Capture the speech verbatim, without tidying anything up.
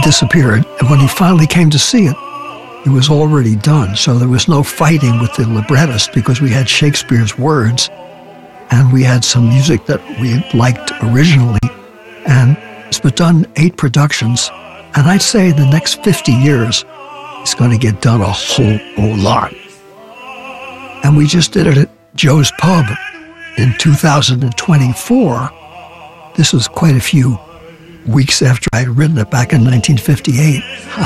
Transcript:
disappeared. And when he finally came to see it, it was already done. So there was no fighting with the librettist because we had Shakespeare's words and we had some music that we liked originally. And it's been done eight productions. And I'd say the next fifty years, it's going to get done a whole, whole lot. And we just did it at Joe's Pub in two thousand twenty-four. This was quite a few weeks after I'd written it back in nineteen fifty-eight.